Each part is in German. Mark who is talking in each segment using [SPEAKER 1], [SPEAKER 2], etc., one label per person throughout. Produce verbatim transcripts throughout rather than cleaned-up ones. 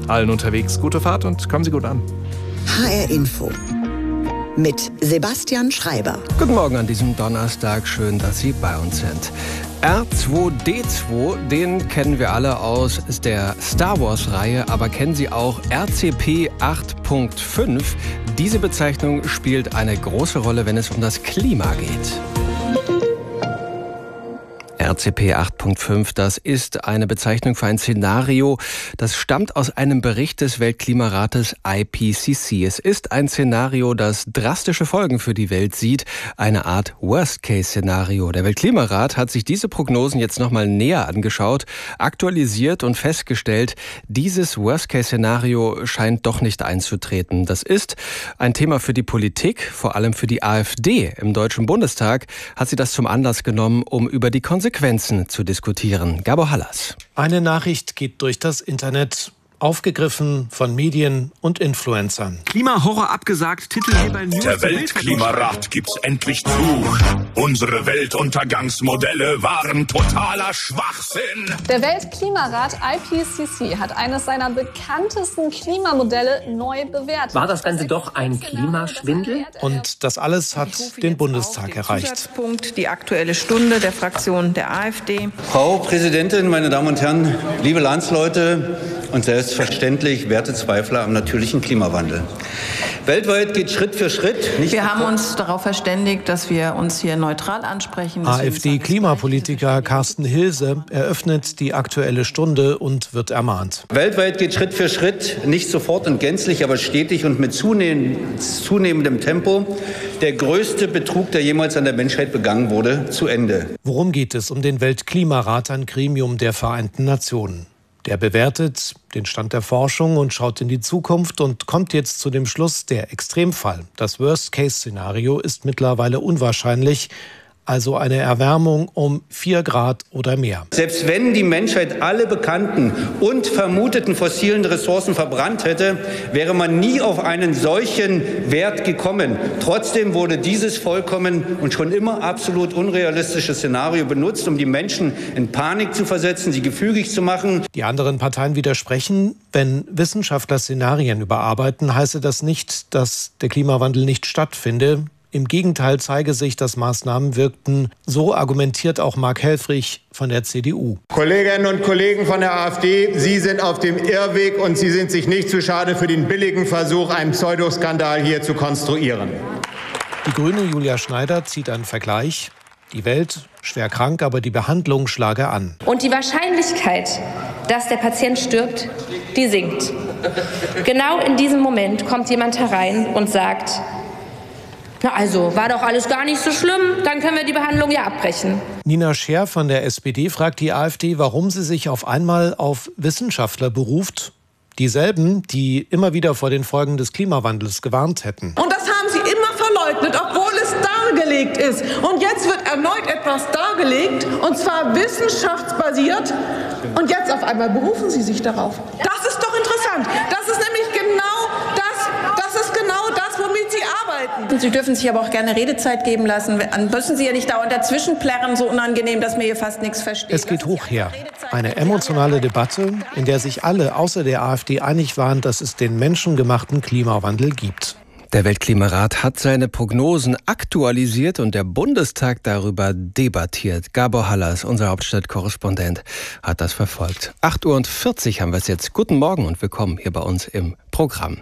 [SPEAKER 1] Allen unterwegs gute Fahrt und kommen Sie gut an.
[SPEAKER 2] H R Info mit Sebastian Schreiber.
[SPEAKER 3] Guten Morgen an diesem Donnerstag. Schön, dass Sie bei uns sind. R zwei D zwei, den kennen wir alle aus der Star Wars-Reihe, aber kennen Sie auch R C P acht Punkt fünf? Diese Bezeichnung spielt eine große Rolle, wenn es um das Klima geht. R C P acht Punkt fünf, das ist eine Bezeichnung für ein Szenario, das stammt aus einem Bericht des Weltklimarates I P C C. Es ist ein Szenario, das drastische Folgen für die Welt sieht, eine Art Worst-Case-Szenario. Der Weltklimarat hat sich diese Prognosen jetzt nochmal näher angeschaut, aktualisiert und festgestellt, dieses Worst-Case-Szenario scheint doch nicht einzutreten. Das ist ein Thema für die Politik, vor allem für die AfD. Im Deutschen Bundestag hat sie das zum Anlass genommen, um über die Konsequenzen Konsequenzen zu diskutieren. Gabor Hallas.
[SPEAKER 4] Eine Nachricht geht durch das Internet, aufgegriffen von Medien und Influencern.
[SPEAKER 5] Klimahorror abgesagt, Titelgeber News.
[SPEAKER 6] Der Weltklimarat gibt's endlich zu. Unsere Weltuntergangsmodelle waren totaler Schwachsinn.
[SPEAKER 7] Der Weltklimarat I P C C hat eines seiner bekanntesten Klimamodelle neu bewertet.
[SPEAKER 8] War das Ganze doch ein Klimaschwindel?
[SPEAKER 4] Und das alles hat den Bundestag erreicht.
[SPEAKER 9] Die Aktuelle Stunde der Fraktion der AfD.
[SPEAKER 10] Frau Präsidentin, meine Damen und Herren, liebe Landsleute und selbstverständlich werte Zweifler am natürlichen Klimawandel. Weltweit geht Schritt für Schritt. Nicht
[SPEAKER 9] wir haben uns darauf verständigt, dass wir uns hier neutral ansprechen.
[SPEAKER 4] AfD-Klimapolitiker Carsten Hilse eröffnet die Aktuelle Stunde und wird ermahnt.
[SPEAKER 10] Weltweit geht Schritt für Schritt, nicht sofort und gänzlich, aber stetig und mit zunehmend, zunehmendem Tempo, der größte Betrug, der jemals an der Menschheit begangen wurde, zu Ende.
[SPEAKER 4] Worum geht es? Um den Weltklimarat, ein Gremium der Vereinten Nationen. Der bewertet den Stand der Forschung und schaut in die Zukunft und kommt jetzt zu dem Schluss, der Extremfall, das Worst-Case-Szenario, ist mittlerweile unwahrscheinlich. Also eine Erwärmung um vier Grad oder mehr.
[SPEAKER 10] Selbst wenn die Menschheit alle bekannten und vermuteten fossilen Ressourcen verbrannt hätte, wäre man nie auf einen solchen Wert gekommen. Trotzdem wurde dieses vollkommen und schon immer absolut unrealistische Szenario benutzt, um die Menschen in Panik zu versetzen, sie gefügig zu machen.
[SPEAKER 4] Die anderen Parteien widersprechen. Wenn Wissenschaftler Szenarien überarbeiten, heiße das nicht, dass der Klimawandel nicht stattfinde. Im Gegenteil zeige sich, dass Maßnahmen wirkten. So argumentiert auch Mark Helfrich von der C D U.
[SPEAKER 11] Kolleginnen und Kollegen von der AfD, Sie sind auf dem Irrweg und Sie sind sich nicht zu schade für den billigen Versuch, einen Pseudoskandal hier zu konstruieren.
[SPEAKER 4] Die Grüne Julia Schneider zieht einen Vergleich. Die Welt schwer krank, aber die Behandlung schlage an.
[SPEAKER 12] Und die Wahrscheinlichkeit, dass der Patient stirbt, die sinkt. Genau in diesem Moment kommt jemand herein und sagt: Na also, war doch alles gar nicht so schlimm, dann können wir die Behandlung ja abbrechen.
[SPEAKER 4] Nina Scher von der S P D fragt die AfD, warum sie sich auf einmal auf Wissenschaftler beruft. Dieselben, die immer wieder vor den Folgen des Klimawandels gewarnt hätten.
[SPEAKER 13] Und das haben sie immer verleugnet, obwohl es dargelegt ist. Und jetzt wird erneut etwas dargelegt, und zwar wissenschaftsbasiert. Und jetzt auf einmal berufen sie sich darauf. Das ist doch interessant. Das ist nämlich genau das, das ist genau das, womit sie arbeiten.
[SPEAKER 9] Sie dürfen sich aber auch gerne Redezeit geben lassen. Dann müssen Sie ja nicht dauernd dazwischen plärren, so unangenehm, dass mir hier fast nichts versteht.
[SPEAKER 4] Es geht hoch her. Eine emotionale Debatte, in der sich alle außer der AfD einig waren, dass es den menschengemachten Klimawandel gibt.
[SPEAKER 3] Der Weltklimarat hat seine Prognosen aktualisiert und der Bundestag darüber debattiert. Gabor Hallas, unser Hauptstadtkorrespondent, hat das verfolgt. acht Uhr vierzig haben wir es jetzt. Guten Morgen und willkommen hier bei uns im Programm.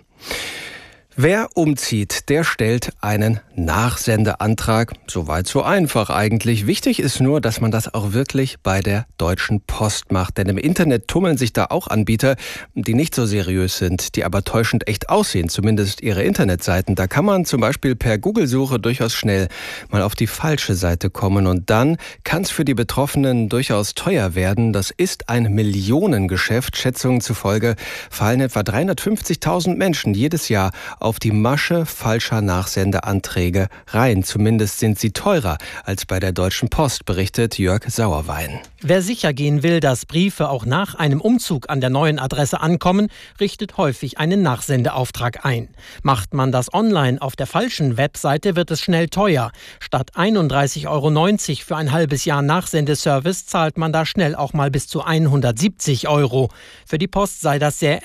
[SPEAKER 3] Wer umzieht, der stellt einen Nachsendeantrag. Soweit so einfach eigentlich. Wichtig ist nur, dass man das auch wirklich bei der Deutschen Post macht. Denn im Internet tummeln sich da auch Anbieter, die nicht so seriös sind, die aber täuschend echt aussehen, zumindest ihre Internetseiten. Da kann man zum Beispiel per Google-Suche durchaus schnell mal auf die falsche Seite kommen. Und dann kann es für die Betroffenen durchaus teuer werden. Das ist ein Millionengeschäft. Schätzungen zufolge fallen etwa dreihundertfünfzigtausend Menschen jedes Jahr auf auf die Masche falscher Nachsendeanträge rein. Zumindest sind sie teurer als bei der Deutschen Post, berichtet Jörg Sauerwein.
[SPEAKER 14] Wer sicher gehen will, dass Briefe auch nach einem Umzug an der neuen Adresse ankommen, richtet häufig einen Nachsendeauftrag ein. Macht man das online auf der falschen Webseite, wird es schnell teuer. Statt einunddreißig Euro neunzig für ein halbes Jahr Nachsendeservice zahlt man da schnell auch mal bis zu hundertsiebzig Euro. Für die Post sei das sehr